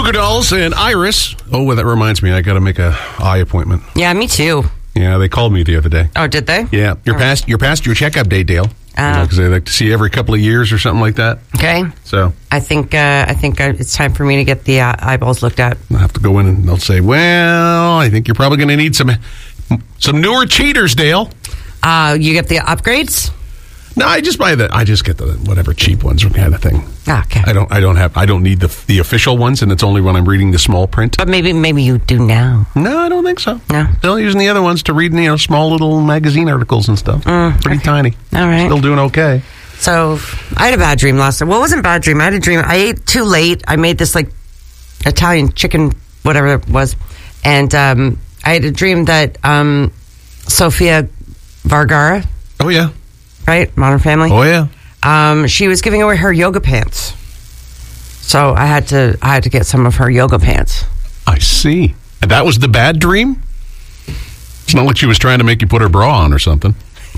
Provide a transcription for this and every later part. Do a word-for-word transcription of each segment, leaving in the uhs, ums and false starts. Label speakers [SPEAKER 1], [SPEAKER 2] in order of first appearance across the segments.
[SPEAKER 1] Goo Goo Dolls and Iris. Oh, well, that reminds me. I got to make a eye appointment.
[SPEAKER 2] Yeah, me too.
[SPEAKER 1] Yeah, they called me the other day.
[SPEAKER 2] Oh, did they?
[SPEAKER 1] Yeah, you're
[SPEAKER 2] All
[SPEAKER 1] past
[SPEAKER 2] right.
[SPEAKER 1] you're past your checkup date, Dale. Because uh, you know, they like to see you every couple of years or something like that.
[SPEAKER 2] Okay.
[SPEAKER 1] So
[SPEAKER 2] I think uh, I think uh, it's time for me to get the uh, eyeballs looked at.
[SPEAKER 1] I'll have to go in and they'll say, "Well, I think you're probably going to need some some newer cheaters, Dale."
[SPEAKER 2] Uh, you get the upgrades?
[SPEAKER 1] No, I just buy the. I just get the whatever cheap ones kind of thing.
[SPEAKER 2] Ah, okay.
[SPEAKER 1] I don't. I don't have. I don't need the the official ones, and it's only when I'm reading the small print.
[SPEAKER 2] But maybe maybe you do now.
[SPEAKER 1] No, I don't think so.
[SPEAKER 2] No.
[SPEAKER 1] Still using the other ones to read, you know, small little magazine articles and stuff.
[SPEAKER 2] Mm,
[SPEAKER 1] Pretty
[SPEAKER 2] okay.
[SPEAKER 1] tiny.
[SPEAKER 2] All right.
[SPEAKER 1] Still doing okay.
[SPEAKER 2] So I had a bad dream last night. Well, it wasn't a bad dream. I had a dream. I ate too late. I made this like Italian chicken, whatever it was, and um, I had a dream that um, Sofia Vergara,
[SPEAKER 1] Oh yeah.
[SPEAKER 2] right, Modern Family.
[SPEAKER 1] Oh yeah.
[SPEAKER 2] Um, she was giving away her yoga pants. So I had to I had to get some of her yoga pants.
[SPEAKER 1] I see. And that was the bad dream? It's not like she was trying to make you put her bra on or something.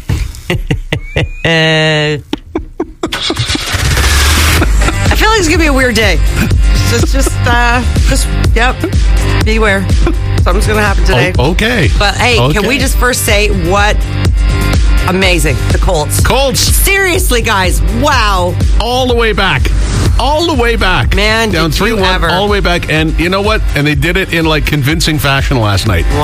[SPEAKER 2] Uh, I feel like it's gonna be a weird day. Just, just, uh, just, yep. Beware. Something's gonna happen today.
[SPEAKER 1] Oh, okay.
[SPEAKER 2] But hey,
[SPEAKER 1] Okay.
[SPEAKER 2] can we just first say what? Amazing, the Colts.
[SPEAKER 1] Colts
[SPEAKER 2] Seriously, guys, wow.
[SPEAKER 1] all the way back. All the way back.
[SPEAKER 2] Man,
[SPEAKER 1] Down
[SPEAKER 2] did
[SPEAKER 1] three
[SPEAKER 2] you
[SPEAKER 1] one
[SPEAKER 2] ever.
[SPEAKER 1] all the way back. And you know what? And they did it in like convincing fashion last night.